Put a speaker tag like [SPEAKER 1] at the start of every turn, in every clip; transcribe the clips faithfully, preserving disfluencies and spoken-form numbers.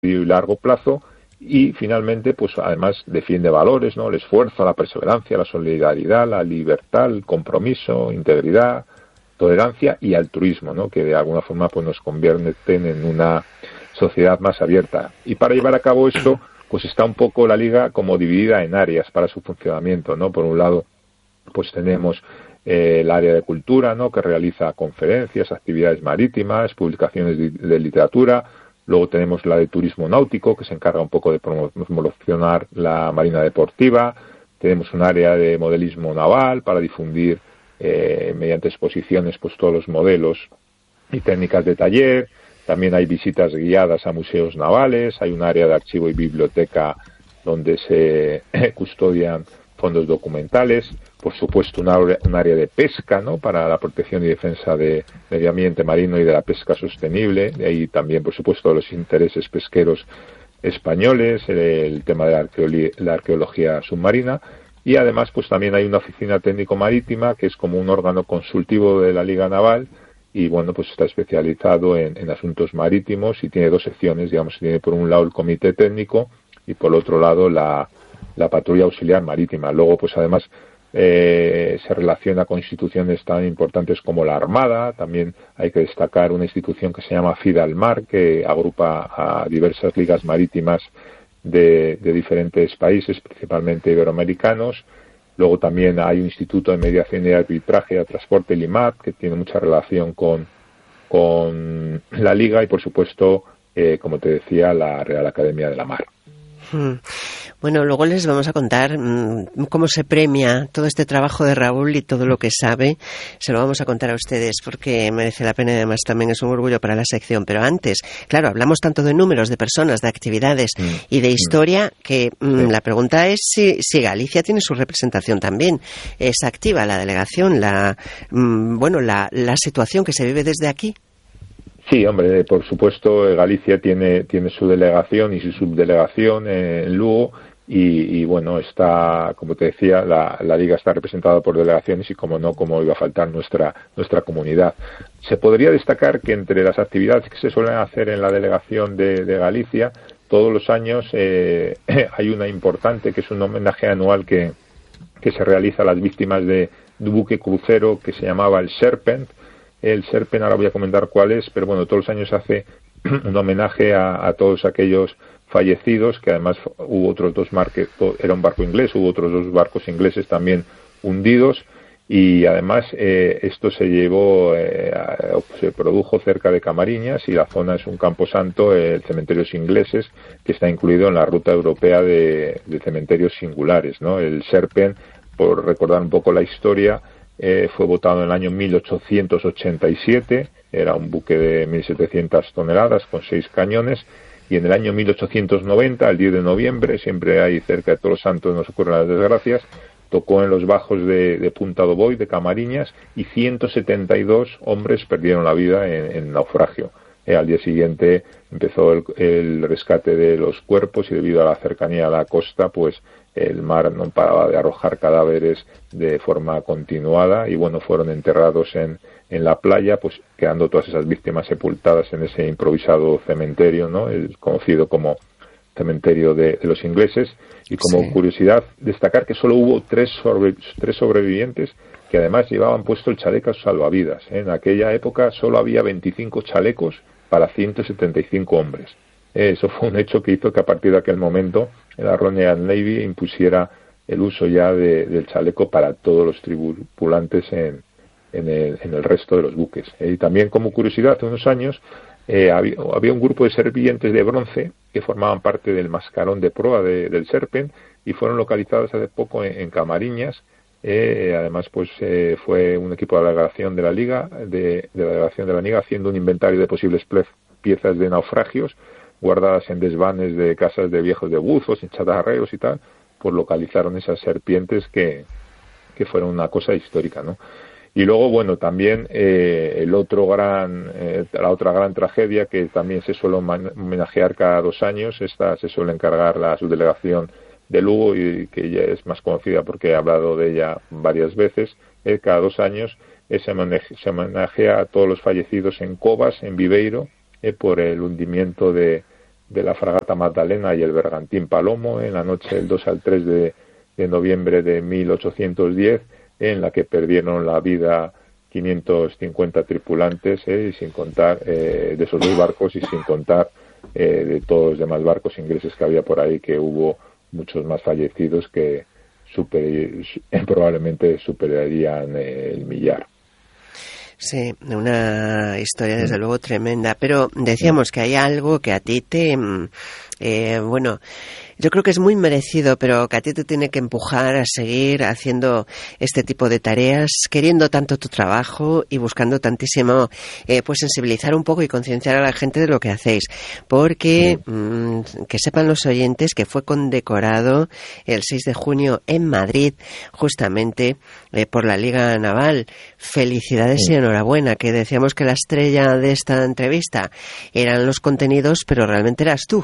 [SPEAKER 1] y largo plazo. Y finalmente, pues además defiende valores, ¿no? El esfuerzo, la perseverancia, la solidaridad, la libertad, el compromiso, integridad, tolerancia y altruismo, ¿no? Que de alguna forma pues nos convierten en una sociedad más abierta. Y para llevar a cabo esto, pues está un poco la Liga como dividida en áreas para su funcionamiento, ¿no? Por un lado, pues tenemos eh, el área de cultura, ¿no? Que realiza conferencias, actividades marítimas, publicaciones de, de literatura. Luego tenemos la de turismo náutico, que se encarga un poco de promocionar la marina deportiva. Tenemos un área de modelismo naval para difundir eh, mediante exposiciones pues todos los modelos y técnicas de taller. También hay visitas guiadas a museos navales. Hay un área de archivo y biblioteca donde se custodian fondos documentales. Por supuesto, un área, un área de pesca, ¿no? Para la protección y defensa de medio ambiente marino y de la pesca sostenible. De ahí también, por supuesto, los intereses pesqueros españoles, el, el tema de la, arqueología, la arqueología submarina. Y además, pues también hay una oficina técnico-marítima que es como un órgano consultivo de la Liga Naval y, bueno, pues está especializado en, en asuntos marítimos y tiene dos secciones, digamos, tiene por un lado el comité técnico y por otro lado la, la patrulla auxiliar marítima. Luego, pues además, Eh, se relaciona con instituciones tan importantes como la Armada. También hay que destacar una institución que se llama FIDALMAR, que agrupa a diversas ligas marítimas de, de diferentes países, principalmente iberoamericanos. Luego también hay un Instituto de Mediación y Arbitraje de Transporte, el I M A T, que tiene mucha relación con, con la Liga y, por supuesto, eh, como te decía, la Real Academia de la Mar.
[SPEAKER 2] Bueno, luego les vamos a contar mmm, cómo se premia todo este trabajo de Raúl y todo lo que sabe. Se lo vamos a contar a ustedes porque merece la pena y además también es un orgullo para la sección. Pero antes, claro, hablamos tanto de números, de personas, de actividades mm. y de historia que mmm, sí. La pregunta es si, si Galicia tiene su representación también. ¿Es activa la delegación, la mmm, bueno, la, la situación que se vive desde aquí?
[SPEAKER 1] Sí, hombre, por supuesto, Galicia tiene tiene su delegación y su subdelegación en Lugo y, y bueno, está, como te decía, la, la Liga está representada por delegaciones y, como no, como iba a faltar nuestra nuestra comunidad. Se podría destacar que entre las actividades que se suelen hacer en la delegación de, de Galicia, todos los años eh, hay una importante que es un homenaje anual que, que se realiza a las víctimas de, de un buque crucero que se llamaba el Serpent. El Serpent, ahora voy a comentar cuál es, pero bueno, todos los años se hace un homenaje a, a todos aquellos fallecidos, que además hubo otros dos barcos, era un barco inglés, hubo otros dos barcos ingleses también hundidos, y además eh, esto se llevó, eh, se produjo cerca de Camariñas, y la zona es un camposanto, eh, el cementerios ingleses, que está incluido en la ruta europea de, de cementerios singulares, ¿no? El Serpent, por recordar un poco la historia, Eh, fue votado en el año mil ochocientos ochenta y siete, era un buque de mil setecientas toneladas con seis cañones, y en el año mil ochocientos noventa, el diez de noviembre, siempre hay cerca de Todos los Santos nos ocurren las desgracias, tocó en los bajos de, de Punta do Boi, de Camariñas, y ciento setenta y dos hombres perdieron la vida en, en naufragio. Eh, al día siguiente empezó el, el rescate de los cuerpos y debido a la cercanía a la costa, pues el mar no paraba de arrojar cadáveres de forma continuada y bueno, fueron enterrados en, en la playa, pues quedando todas esas víctimas sepultadas en ese improvisado cementerio, ¿no? El conocido como cementerio de, de los ingleses. Y como sí. curiosidad, destacar que solo hubo tres, sobre, tres sobrevivientes que además llevaban puesto el chaleco salvavidas, ¿eh? En aquella época solo había veinticinco chalecos para ciento setenta y cinco hombres. Eso fue un hecho que hizo que a partir de aquel momento la Royal Navy impusiera el uso ya de, del chaleco para todos los tripulantes en, en, el, en el resto de los buques. Y también, como curiosidad, hace unos años eh, había, había un grupo de serpientes de bronce que formaban parte del mascarón de proa de, del Serpent y fueron localizados hace poco en, en Camariñas. Eh, además, pues eh, fue un equipo de delegación de la Liga, de, de la delegación de la Liga, haciendo un inventario de posibles piezas de naufragios guardadas en desvanes de casas de viejos de buzos, en chatarreros y tal, pues localizaron esas serpientes que, que fueron una cosa histórica, ¿no? Y luego, bueno, también eh, el otro gran, eh, la otra gran tragedia que también se suele homenajear cada dos años, esta se suele encargar la subdelegación de Lugo y que ya es más conocida porque he hablado de ella varias veces, eh, cada dos años eh, se, homenajea, se homenajea a todos los fallecidos en Covas, en Viveiro, eh, por el hundimiento de de la fragata Magdalena y el bergantín Palomo en la noche del dos al tres de, de noviembre de mil ochocientos diez, en la que perdieron la vida quinientos cincuenta tripulantes, eh, y sin contar eh, de esos dos barcos y sin contar eh, de todos los demás barcos ingleses que había por ahí, que hubo muchos más fallecidos que super, probablemente superarían eh, el millar.
[SPEAKER 2] Sí, una historia desde luego tremenda, pero decíamos que hay algo que a ti te, eh, bueno, yo creo que es muy merecido, pero que a ti te tiene que empujar a seguir haciendo este tipo de tareas, queriendo tanto tu trabajo y buscando tantísimo, eh, pues sensibilizar un poco y concienciar a la gente de lo que hacéis, porque mmm, que sepan los oyentes que fue condecorado el seis de junio en Madrid, justamente eh, por la Liga Naval. Felicidades y enhorabuena, que decíamos que la estrella de esta entrevista eran los contenidos, pero realmente eras tú.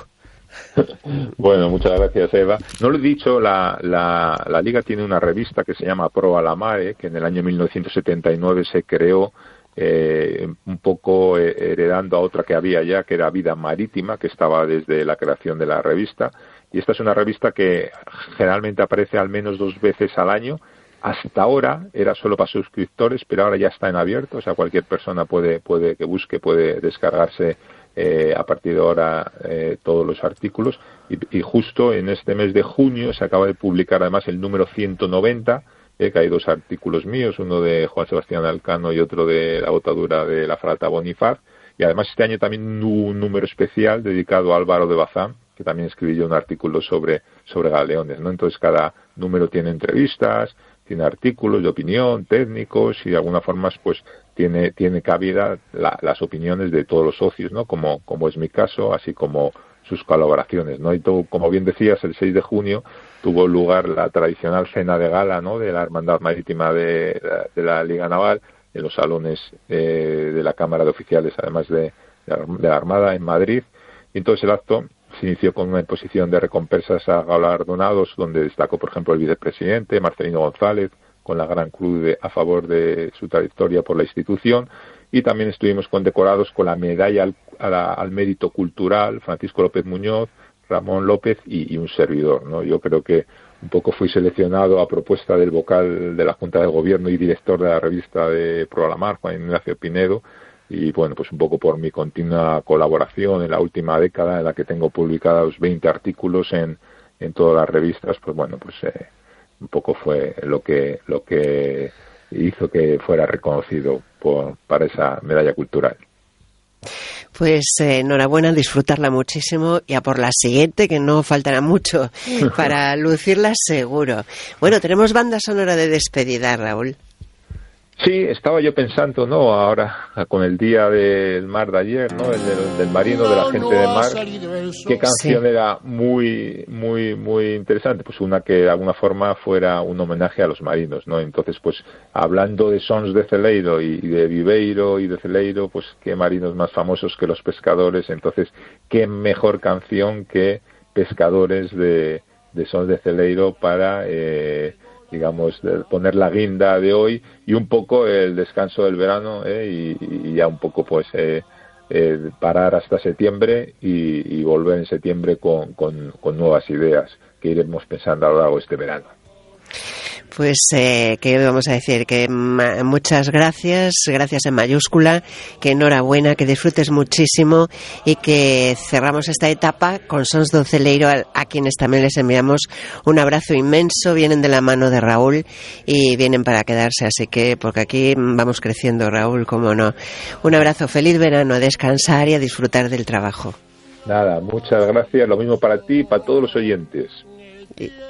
[SPEAKER 1] Bueno, muchas gracias, Eva. No lo he dicho, la, la, la Liga tiene una revista que se llama Pro a la Mare, que en el año mil novecientos setenta y nueve se creó, eh, un poco eh, heredando a otra que había ya, que era Vida Marítima, que estaba desde la creación de la revista. Y esta es una revista que generalmente aparece al menos dos veces al año. Hasta ahora era solo para suscriptores, pero ahora ya está en abierto, o sea, cualquier persona puede, puede que busque, puede descargarse Eh, a partir de ahora eh, todos los artículos, y, y justo en este mes de junio se acaba de publicar además el número ciento noventa, eh, que hay dos artículos míos, uno de Juan Sebastián Alcano y otro de la botadura de la fragata Bonifaz, y además este año también un número especial dedicado a Álvaro de Bazán, que también escribí yo un artículo sobre, sobre galeones, ¿no? Entonces cada número tiene entrevistas, tiene artículos de opinión, técnicos, y de alguna forma pues tiene tiene cabida la, las opiniones de todos los socios, ¿no? Como como es mi caso, así como sus colaboraciones, ¿no? Y todo, como bien decías, el seis de junio tuvo lugar la tradicional cena de gala, ¿no? De la Hermandad Marítima de, de la Liga Naval, en los salones eh, de la Cámara de Oficiales, además de, de la Armada, en Madrid. Y entonces el acto se inició con una exposición de recompensas a galardonados, donde destacó, por ejemplo, el vicepresidente Marcelino González, con la Gran Cruz de, a favor de su trayectoria por la institución, y también estuvimos condecorados con la medalla al, a la, al mérito cultural, Francisco López Muñoz, Ramón López y, y un servidor, ¿no? Yo creo que un poco fui seleccionado a propuesta del vocal de la Junta de Gobierno y director de la revista de Pro a la Mar, Juan Ignacio Pinedo, y bueno, pues un poco por mi continua colaboración en la última década, en la que tengo publicados veinte artículos en, en todas las revistas, pues bueno, pues eh, un poco fue lo que lo que hizo que fuera reconocido por, para esa medalla cultural.
[SPEAKER 2] Pues eh, enhorabuena, disfrutarla muchísimo, y a por la siguiente, que no faltará mucho para lucirla seguro. Bueno, tenemos banda sonora de despedida, Raúl.
[SPEAKER 1] Sí, estaba yo pensando, ¿no? Ahora, con el día del mar de ayer, ¿no? El del, del marino, de la gente de mar, qué canción sí. Era muy, muy, muy interesante. Pues una que de alguna forma fuera un homenaje a los marinos, ¿no? Entonces, pues, hablando de Sons de Celeiro y de Viveiro y de Celeiro, pues, qué marinos más famosos que los pescadores. Entonces, qué mejor canción que Pescadores de, de Sons de Celeiro para... Eh, digamos, de poner la guinda de hoy y un poco el descanso del verano, eh, y, y ya un poco pues eh, eh, parar hasta septiembre y, y volver en septiembre con, con, con nuevas ideas que iremos pensando a lo largo de este verano.
[SPEAKER 2] Pues, eh, ¿qué vamos a decir? Que ma- muchas gracias, gracias en mayúscula, que enhorabuena, que disfrutes muchísimo y que cerramos esta etapa con Sons do Celeiro, a, a quienes también les enviamos un abrazo inmenso. Vienen de la mano de Raúl y vienen para quedarse, así que, porque aquí vamos creciendo, Raúl, cómo no. Un abrazo, feliz verano, a descansar y a disfrutar del trabajo.
[SPEAKER 1] Nada, muchas gracias, lo mismo para ti y para todos los oyentes.
[SPEAKER 2] Y...